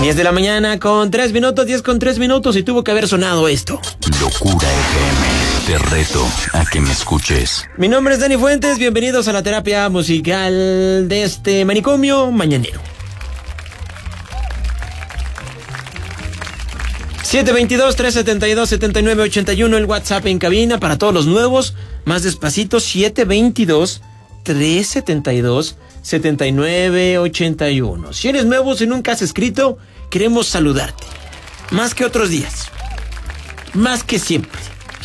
10 de la mañana con 3 minutos, 10 con 3 minutos y tuvo que haber sonado esto. Locura FM, te reto a que me escuches. Mi nombre es Dani Fuentes, bienvenidos a la terapia musical de este manicomio mañanero. 722-372-7981, el WhatsApp en cabina para todos los nuevos, más despacito, 722-372-7981. Si eres nuevo, si nunca has escrito, queremos saludarte, más que otros días, más que siempre.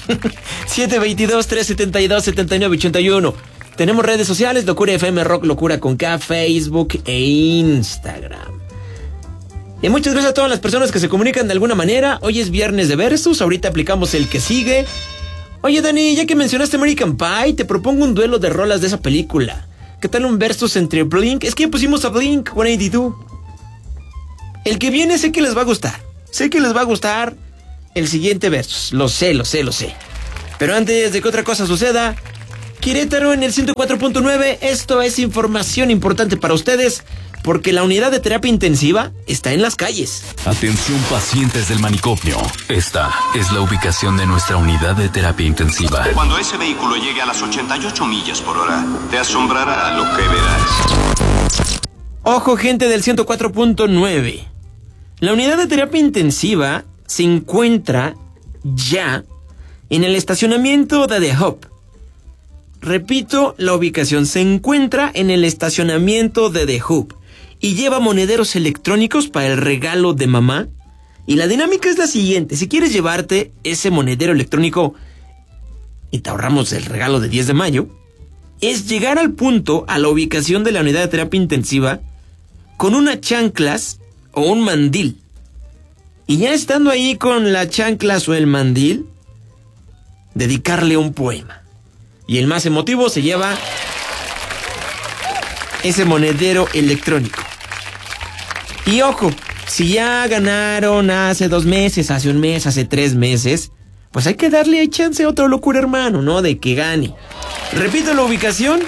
722-372-7981. Tenemos redes sociales, Locura FM Rock, Locura con K, Facebook e Instagram. Y muchas gracias a todas las personas que se comunican de alguna manera. Hoy es viernes de versus, ahorita aplicamos el que sigue. Oye, Dani, ya que mencionaste American Pie, te propongo un duelo de rolas de esa película. ¿Qué tal un versus entre Blink? Es que ya pusimos a Blink 182. El que viene sé que les va a gustar. Sé que les va a gustar el siguiente versus. Lo sé. Pero antes de que otra cosa suceda, Querétaro en el 104.9, esto es información importante para ustedes, porque la unidad de terapia intensiva está en las calles. Atención pacientes del manicomio. Esta es la ubicación de nuestra unidad de terapia intensiva. Cuando ese vehículo llegue a las 88 millas por hora, te asombrará lo que verás. Ojo, gente del 104.9. La unidad de terapia intensiva se encuentra ya en el estacionamiento de The Hub. Repito, la ubicación se encuentra en el estacionamiento de The Hub y lleva monederos electrónicos para el regalo de mamá. Y la dinámica es la siguiente: si quieres llevarte ese monedero electrónico y te ahorramos el regalo de 10 de mayo, es llegar al punto, a la ubicación de la unidad de terapia intensiva, con unas chanclas o un mandil. Y ya estando ahí con las chanclas o el mandil, dedicarle un poema. Y el más emotivo se lleva ese monedero electrónico. Y ojo, si ya ganaron hace 2 meses, hace 1 mes, hace 3 meses, pues hay que darle chance a otro locura, hermano, ¿no? De que gane. Repito la ubicación: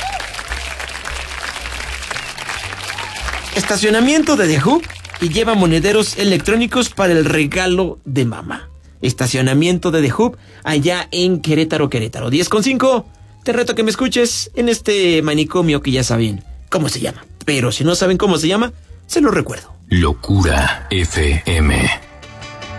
estacionamiento de The Hub y lleva monederos electrónicos para el regalo de mamá. Estacionamiento de The Hub, allá en Querétaro. 10:05. Te reto a que me escuches en este manicomio que ya saben cómo se llama. Pero si no saben cómo se llama, se lo recuerdo. Locura FM.